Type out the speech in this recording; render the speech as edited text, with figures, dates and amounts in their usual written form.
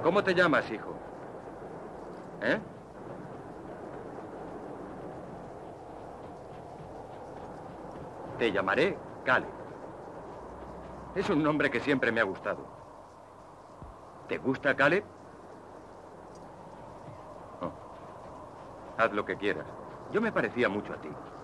¿Cómo te llamas, hijo? ¿Eh? Te llamaré Caleb. Es un nombre que siempre me ha gustado. ¿Te gusta Caleb? Oh. Haz lo que quieras. Yo me parecía mucho a ti.